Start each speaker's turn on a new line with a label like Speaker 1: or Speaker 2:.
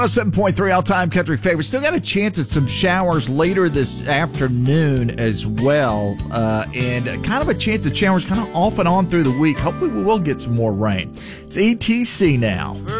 Speaker 1: 7.3 all-time country favorite. Still got a chance at some showers later this afternoon as well, and kind of a chance at showers kind of off and on through the week. Hopefully we will get some more rain. It's ETC now.